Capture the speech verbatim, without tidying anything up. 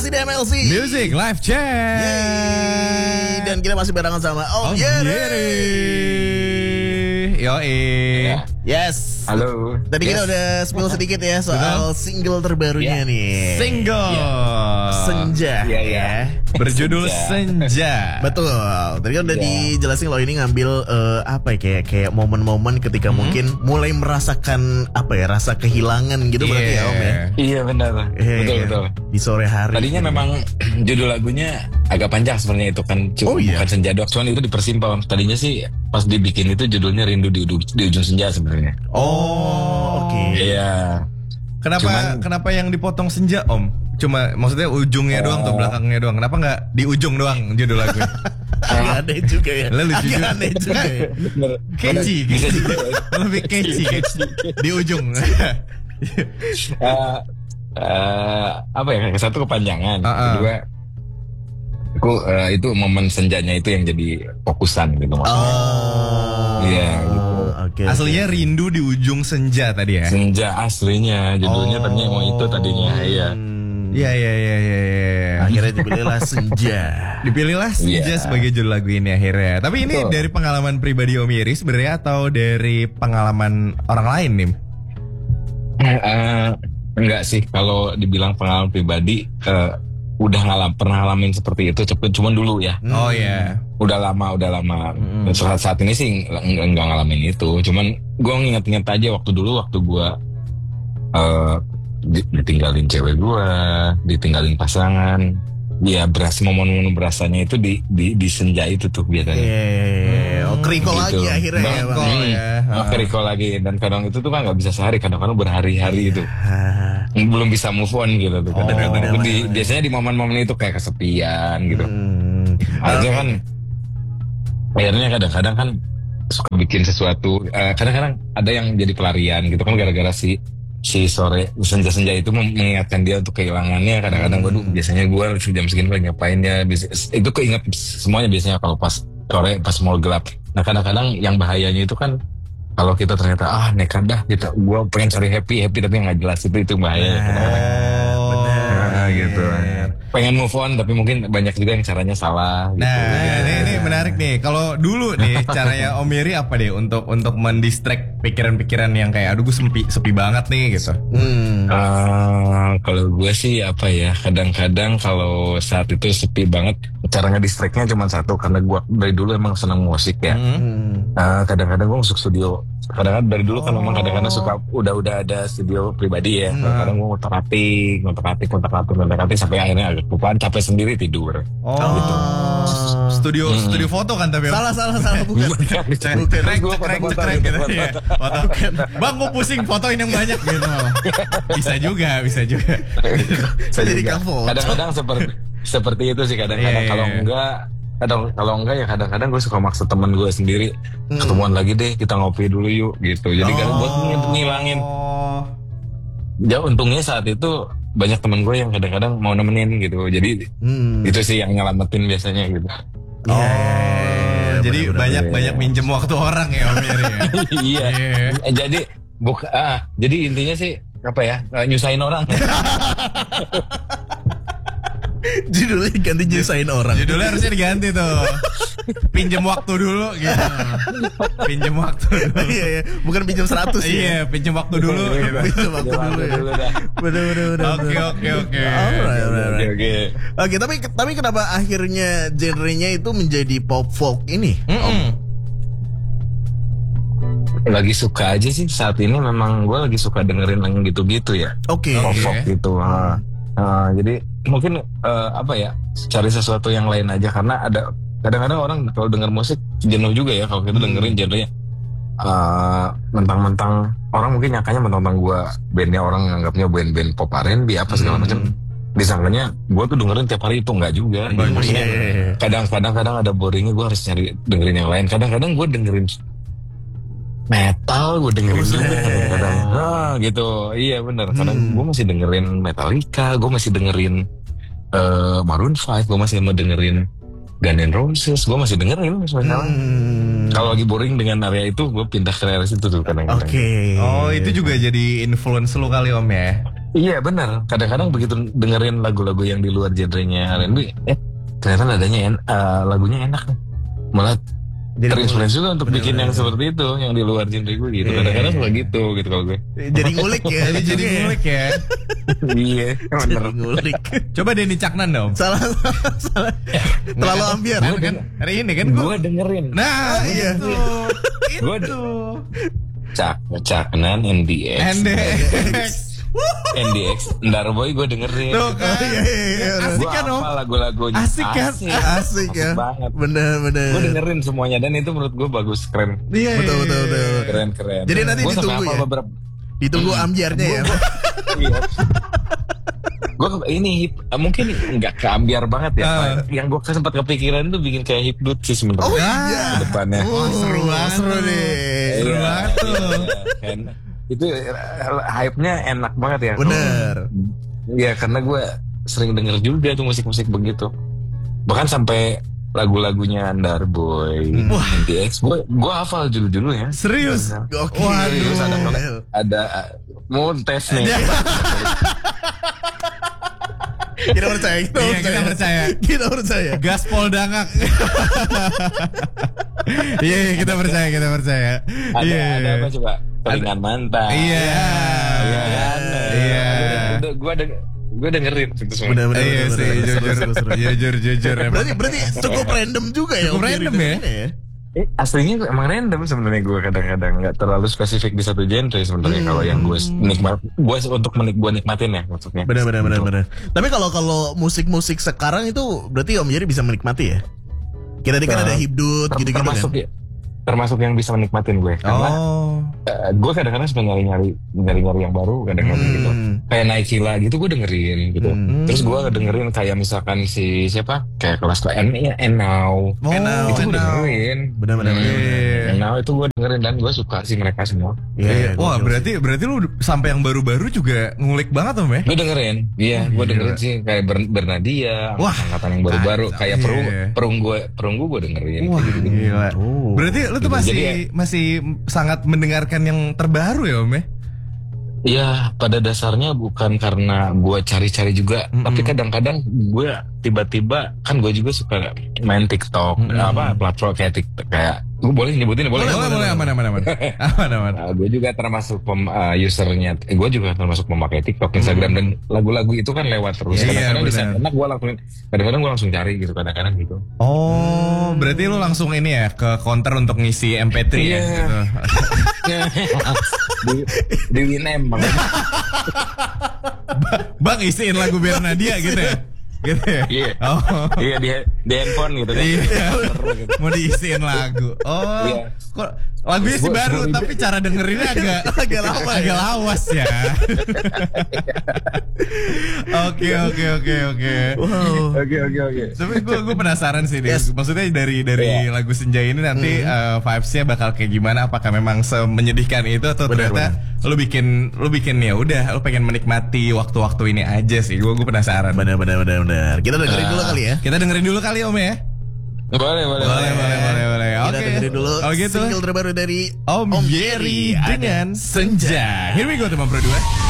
masih di M L C Music Live Chat. Yeay. Dan kita masih barengan sama Om Yeri. Yoi. Ya. Yes. Halo. Tadi yes. kita udah spill sedikit ya soal Betul. single terbarunya yeah. nih. Single yeah. Senja. Iya, iya. Ya. Berjudul Senja. Senja. Betul. Tadi kan udah yeah. dijelasin kalau ini ngambil uh, apa ya kayak kayak momen-momen ketika hmm. mungkin mulai merasakan apa ya rasa kehilangan gitu yeah. berarti ya Om ya. Iya benar. Eh, betul betul. Di sore hari. Tadinya gitu. memang judul lagunya agak panjang sebenarnya itu kan. Cuma Oh, iya. bukan Senja doang. Cuman itu dipersimpel. Tadinya sih pas dibikin itu judulnya Rindu di, Ujung- di Ujung Senja sebenarnya. Oh, oke. Okay. Iya. Kenapa Cuman- kenapa yang dipotong Senja Om? Cuma maksudnya ujungnya doang atau Oh. belakangnya doang? Kenapa nggak di ujung doang judul lagu? Agak aneh juga ya. Lalu Agak juga. aneh juga ya. Bener. Catchy, Bisa gitu. juga. Lebih catchy, catchy. Di ujung. Eh, eh, apa ya? Ke satu kepanjangan. Uh-uh. Kedua, aku eh, itu momen senjanya itu yang jadi fokusan gitu maksudnya. Oh. Iya, gitu. Oke. Aslinya Rindu di Ujung Senja tadi ya? Senja aslinya judulnya Oh. tadinya mau itu tadinya iya. Hmm. Iya iya iya iya. iya. Akhirnya dipilihlah Senja. Dipilihlah Senja Iya. sebagai judul lagu ini akhirnya. Tapi ini Betul. dari pengalaman pribadi Om Yeri sebenarnya atau dari pengalaman orang lain nih? Eh, enggak sih kalau dibilang pengalaman pribadi eh, udah ngalam pernah ngalamin seperti itu cepet cuman dulu ya Oh iya. udah lama udah lama Hmm. Dan saat saat ini sih enggak, enggak ngalamin itu cuman gue nginget-nginget aja waktu dulu waktu gue eh di- ditinggalin cewek gue ditinggalin pasangan ya beras momen-momen berasanya itu di di di senja itu tuh biasanya. Iya. Oh, kriko Gitu. lagi akhirnya ya Kriko. Bang. Oh, ya. Oh, keriko lagi dan kadang itu tuh kan nggak bisa sehari kadang-kadang berhari-hari itu Ah. belum bisa move on gitu tuh. Oh, Kadang-kadang di- bener-bener. biasanya di momen-momen itu kayak kesepian gitu. Hmm. Akhirnya kan akhirnya kadang-kadang kan suka bikin sesuatu. eh, kadang-kadang ada yang jadi pelarian gitu kan gara-gara si si sore senja-senja itu mem- mengingatkan dia untuk kehilangannya. Kadang-kadang waduh biasanya gue jam segini lagi ngapain ya. Bis- Itu keinget semuanya biasanya kalau pas sore pas mau gelap. Nah kadang-kadang yang bahayanya itu kan kalau kita ternyata ah nekat dah kita gue pengen cari happy happy tapi nggak jelas itu itu bahaya kadang-kadang. Oh, Nah, gitu. Pengen move on tapi mungkin banyak juga yang caranya salah. Gitu. Nah, ini, ini menarik nih. Kalau dulu nih caranya Om Yeri apa deh untuk untuk mendistract pikiran-pikiran yang kayak aduh gue sepi sepi banget nih gitu. Hmm. Ah, kalau gue sih apa ya kadang-kadang kalau saat itu sepi banget caranya distractnya cuma satu karena gue dari dulu emang senang musik ya. Hmm. Hmm. Ah, kadang-kadang gue masuk studio. Kadang-kadang dari dulu kan Oh. memang kadang-kadang suka udah-udah ada studio pribadi ya. Hmm. Kadang-kadang gue ngotak-atik, ngotak-atik, ngotak-atik, ngotak-atik sampai akhirnya agak kelupaan capek sendiri tidur. Oh, gitu. Studio Hmm. studio foto kan tapi Om? Salah salah salah bukan. Cekrek, cekrek, cekrek, cekrek gitu. Iya. Foto. Bang, gue pusing fotoin yang banyak gitu. Bisa juga, bisa juga. Saya jadi kamu. Kadang-kadang seperti seperti itu sih kadang-kadang Iya, kalau iya. enggak kadang kalau enggak ya kadang-kadang gue suka maksa teman gue sendiri Hmm. ketemuan lagi deh kita ngopi dulu yuk gitu jadi kan buat ng- ngilangin Oh. ya untungnya saat itu banyak teman gue yang kadang-kadang mau nemenin gitu jadi Hmm. itu sih yang nyelamatin biasanya gitu. Oh. Oh, jadi bener-bener. banyak banyak minjem waktu orang ya Om Yeri ya. Iya. Iya. Eh, jadi buka ah jadi intinya sih apa ya eh, nyusahin orang. Judulnya ganti nyusahin orang. Judulnya harusnya diganti tuh. Pinjem waktu dulu gitu. Pinjem waktu dulu. Iya iya, bukan pinjam seratus ya. Iya, pinjem waktu dulu gitu. Pinjam waktu dulu ya. dah. Bener bener bener. Oke bener. oke oke. Alright, alright, Oke alright. oke. Oke, tapi tapi kenapa akhirnya genrenya itu menjadi pop folk ini? Mm-mm. Lagi suka aja sih saat ini memang gue lagi suka dengerin yang gitu-gitu ya. Oke. Oke. Pop gitu. Ah. Ah, jadi mungkin eh, apa ya cari sesuatu yang lain aja karena ada kadang-kadang orang kalau denger musik jenuh juga ya kalau kita Hmm. dengerin genrenya eh, mentang-mentang orang mungkin nyangkanya mentang-mentang gue bandnya orang nganggapnya band-band pop R and B apa segala Hmm. macam disangkanya gue tuh dengerin tiap hari itu nggak juga. Jadi Oh, maksudnya iya, iya, iya. kadang-kadang kadang ada boringnya gue harus nyari dengerin yang lain kadang-kadang gue dengerin metal gue dengerin Buset. juga kadang-kadang ah, gitu iya bener kadang Hmm. gue masih dengerin Metallica gue masih dengerin eh, Maroon five gue masih mau dengerin Guns N' Roses gue masih dengerin misalnya Hmm. kalau lagi boring dengan area itu gue pindah ke area situ tuh kadang-kadang. Oke. Oh, itu juga jadi influence lu kali Om ya. Iya benar. Kadang-kadang begitu dengerin lagu-lagu yang di luar genrenya R and B, eh ternyata nadanya en, uh, lagunya enak nih. Malah Jadi terinspirasi juga untuk bener, bikin bener, yang bener. seperti itu, yang di luar genre gue gitu. Iya, Kadang-kadang iya, suka iya. gitu gitu kalau gue. Jadi ngulik ya. Jadi jadi ya. ngulik ya. Iya, bener. Jadi ngulik. Coba Denny Caknan dong. Salah, salah. Terlalu ambiar. Kan, kan hari ini kan gue. Gue dengerin. Nah, iya. itu. Gue Itu. Cak, Caknan, N D X, N D X. N D X, Ndarboy gue dengerin. Tuh kan. Oh, iya, iya, iya. Asik Gue kan om? apa lagu-lagunya. Asik kan? Asik ya. banget. Bener, bener. Gue dengerin semuanya dan itu menurut gue bagus, keren. Iya, Betul, iya, betul, iya. betul. Keren, keren. Jadi nanti Gua sampai ditunggu hafal ya? beberapa. Ditunggu ambiarnya ya. Iya. Gue ini hip- mungkin nggak keambiar banget ya. Ah. Yang gue sempat kepikiran tuh bikin kayak hipdut sih sebenarnya. Oh Ah. iya. Ke depannya. Oh, seru banget. Seru nih. Seru Iya, banget tuh. iya, kan. Itu eh, hype-nya enak banget ya. Bener. Iya, karena gue sering denger juga tuh musik-musik begitu. Bahkan sampai lagu-lagunya Ndarboy, Wah. N D X, gue gue hafal judul-judulnya. Serius? Oke. Waduh. Serius, ada ada uh, mau tes nih. Kita percaya, kita Iya, percaya. kita percaya. Kita percaya. Gaspol dangak. Iya, iya, kita percaya, kita percaya. Ada Iya. ada apa coba? Telingan mantan. Iya. Iya kan? Iya. Gue denger, gue dengerin itu semua. Bener, bener, Iya bener, sih, bener. jujur, Seru, seru, seru. jujur, jujur. emang. Berarti berarti cukup random juga ya. Cukup Om random Jerry ya. dengernya Eh, aslinya emang random sebenarnya gue kadang-kadang nggak terlalu spesifik di satu genre sebenarnya kalau yang gue nikmat, gue untuk menik gue nikmatin ya maksudnya. Benar benar benar Gitu. benar. Tapi kalau kalau musik-musik sekarang itu berarti Om Jerry bisa menikmati ya? Kita tadi kan Nah, ada hibdut Ter- gitu-gitu termasuk kan. ya, termasuk yang bisa menikmatin gue karena Oh. eh, gue kadang-kadang suka nyari-nyari nyari-nyari yang baru kadang-kadang gitu Hmm. kayak Naikila gitu gue dengerin gitu. Hmm. Terus gue dengerin kayak misalkan si siapa kayak kelas N ya Enau Oh, Enau, itu gue Enau. dengerin. Benar benar benar. Iya. Enau itu gue dengerin dan gue suka sih mereka semua. Iya. Wah, gokil berarti berarti lu sampai yang baru-baru juga ngulik banget Om ya? Gue dengerin, iya, gue Gila. dengerin sih kayak Ber- Bernadia, Wah, angkatan yang baru-baru, kacau. kayak perung, Iya. perunggu, perunggu gue dengerin. Wah, gila. Oh. Berarti lu tuh Gitu. masih Jadi- masih sangat mendengarkan yang terbaru ya Om ya? Iya, pada dasarnya bukan karena gue cari-cari juga, Mm-mm. tapi kadang-kadang gue tiba-tiba kan gue juga suka main TikTok, Mm-mm. apa platform kayak TikTok kayak, gue boleh nyebutin boleh? Boleh, boleh, boleh, aman, aman, aman. Aman, aman. Nah, gue juga termasuk pem, uh, usernya, eh, gue juga termasuk pemakai TikTok, Instagram dan lagu-lagu itu kan lewat terus. Iya, Kadang-kadang di saat benar. enak gue langsung, kadang-kadang gue langsung cari gitu, kadang-kadang gitu. Oh, berarti lu langsung ini ya ke counter untuk ngisi M P tiga ya? Iya. Gitu. di di Winem bang. Bang isiin lagu Bernadia gitu ya? Gitu ya? Iya. Oh. Iya di di handphone gitu kan. Iya. Mau diisiin lagu. Oh. Iya. Kok lagunya sih Gua- baru gua- tapi cara dengerinnya agak Agak lama ya? agak lawas ya. Oke, oke, oke, oke. Wow. Oke oke oke. Tapi gue gue penasaran sih, Dek. Yes. Maksudnya dari dari Iya. lagu Senja ini nanti eh, vibes-nya bakal kayak gimana? Apakah memang semenyedihkan itu atau Benar, ternyata lu bikin lu bikin ya udah lu pengen menikmati waktu-waktu ini aja sih? Gue gue penasaran. Benar benar benar benar. Kita dengerin dulu kali ya. Kita dengerin dulu kali Om ya. Boleh boleh Boleh, boleh, boleh, boleh. Kita Oke. dengerin dulu Oh gitu. single terbaru dari Om, Jerry Ada dengan Senja. Here we go teman Pro dua.